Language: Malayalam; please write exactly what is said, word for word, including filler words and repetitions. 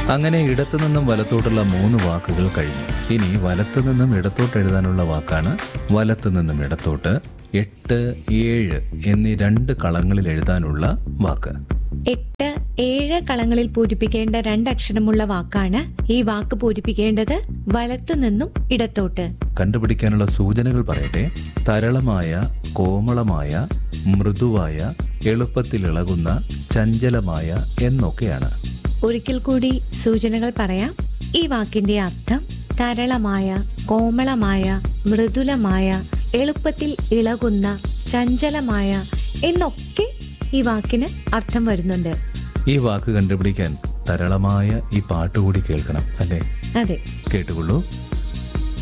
അങ്ങനെ ഇടത്തു നിന്നും വലത്തോട്ടുള്ള മൂന്ന് വാക്കുകൾ കഴിഞ്ഞു. ഇനി വലത്തു നിന്നും ഇടത്തോട്ട് എഴുതാനുള്ള വാക്കാണ് വലത്തു നിന്നും ഇടത്തോട്ട് എട്ട് ഏഴ് എന്നീ രണ്ട് കളങ്ങളിൽ എഴുതാനുള്ള വാക്ക്. എട്ട് ഏഴ് കളങ്ങളിൽ പൂരിപ്പിക്കേണ്ട രണ്ടക്ഷരമുള്ള വാക്കാണ്. ഈ വാക്ക് പൂരിപ്പിക്കേണ്ടത് വലത്തു നിന്നും ഇടത്തോട്ട്. കണ്ടുപിടിക്കാനുള്ള സൂചനകൾ പറയട്ടെ. തരളമായ, കോമളമായ, മൃദുവായ, എളുപ്പത്തിൽ ഇളകുന്ന, ചഞ്ചലമായ എന്നൊക്കെയാണ്. ഒരിക്കൽ കൂടി സൂചനകൾ പറയാം. ഈ വാക്കിന്റെ അർത്ഥം തരളമായ, കോമളമായ, മൃദുലമായ, എളുപ്പത്തിൽ ഇളകുന്ന, ചഞ്ചലമായ എന്നൊക്കെ ഈ വാക്കിന് അർത്ഥം വരുന്നുണ്ട്. ഈ വാക്ക് കണ്ടുപിടിക്കാൻ തരളമായ ഈ പാട്ടുകൂടി കേൾക്കണം, അല്ലേ? അതെ, കേട്ടുകൊള്ളൂ.